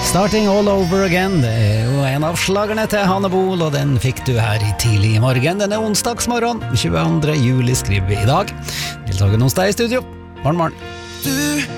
Starting All Over Again, det jo en av slagerne til Hanne Bol, og den fikk du her i tidlig i morgen. Denne onsdagsmorgen, 22. juli skriver vi i dag. Deltagen onsdag i studio, morgen. Du